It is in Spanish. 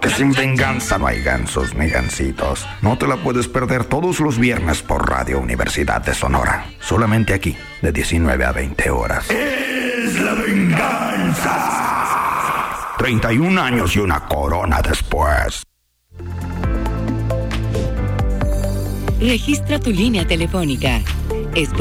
porque sin venganza no hay gansos ni gansitos. No te la puedes perder todos los viernes por Radio Universidad de Sonora. Solamente aquí, de 19 a 20 horas. ¡Es la venganza! 31 años y una corona después. Registra tu línea telefónica. Es